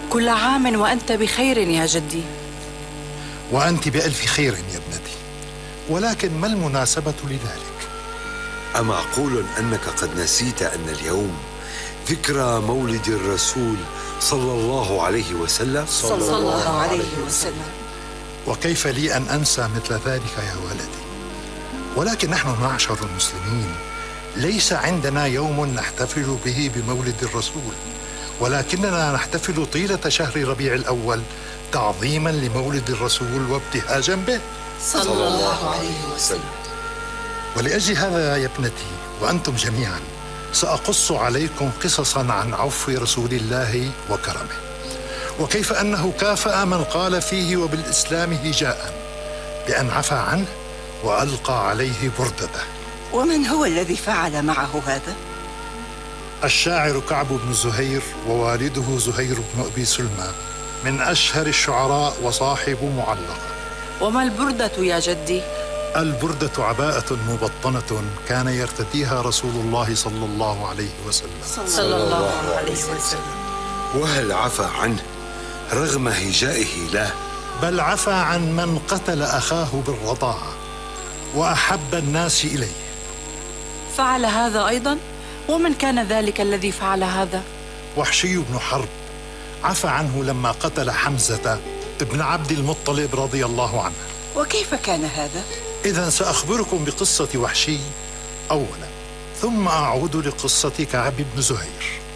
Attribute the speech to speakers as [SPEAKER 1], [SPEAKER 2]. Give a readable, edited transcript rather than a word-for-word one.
[SPEAKER 1] كل عام وأنت بخير يا جدي.
[SPEAKER 2] وأنت بألف خير يا ابنتي، ولكن ما المناسبة لذلك؟
[SPEAKER 3] أمعقول أنك قد نسيت أن اليوم ذكرى مولد الرسول صلى الله عليه وسلم؟
[SPEAKER 4] صلى الله عليه وسلم.
[SPEAKER 2] وكيف لي أن أنسى مثل ذلك يا ولدي؟ ولكن نحن معشر المسلمين ليس عندنا يوم نحتفل به بمولد الرسول، ولكننا نحتفل طيلة شهر ربيع الأول تعظيما لمولد الرسول وابتهاجا به
[SPEAKER 4] صلى الله عليه وسلم.
[SPEAKER 2] ولأجل هذا يا ابنتي وأنتم جميعا سأقص عليكم قصصا عن عفو رسول الله وكرمه، وكيف أنه كافأ من قال فيه وبالإسلام هجاء بأن عفى عنه وألقى عليه بردته.
[SPEAKER 4] ومن هو الذي فعل معه هذا؟
[SPEAKER 2] الشاعر كعب بن زهير، ووالده زهير بن أبي سلمى، من أشهر الشعراء وصاحب معلقة.
[SPEAKER 1] وما البردة يا جدي؟
[SPEAKER 2] البردة عباءة مبطنة كان يرتديها رسول الله صلى الله عليه وسلم.
[SPEAKER 4] صلى الله عليه وسلم.
[SPEAKER 3] وهل عفى عنه رغم هجائه له؟
[SPEAKER 2] بل عفى عن من قتل أخاه بالرضاعة وأحب الناس إليه.
[SPEAKER 1] فعل هذا أيضا؟ ومن كان ذلك الذي فعل هذا؟
[SPEAKER 2] وحشي بن حرب عفى عنه لما قتل حمزة ابن عبد المطلب رضي الله عنه.
[SPEAKER 4] وكيف كان هذا؟
[SPEAKER 2] إذن سأخبركم بقصة وحشي أولا، ثم أعود لقصة كعب بن زهير.